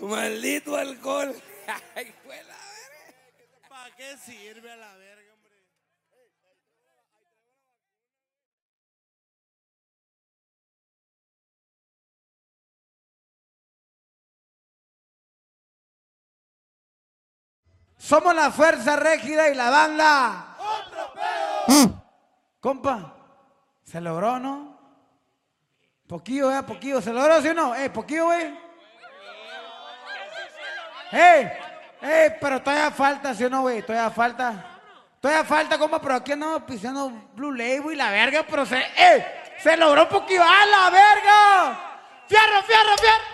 Maldito alcohol. Ay, fue la verga. ¿Para qué sirve a la verga, hombre? Somos la fuerza rígida y la banda. ¡Otro pedo! Compa, ¿se logró, no? Poquillo, poquillo. ¿Se logró, sí o no? Poquillo, pero todavía falta, ¿sí o no, güey? Todavía falta. Todavía falta, compa, pero aquí andamos pisando Blue Label y la verga, pero se logró un poquillo. ¡A la verga! ¡Fierro, fierro, fierro!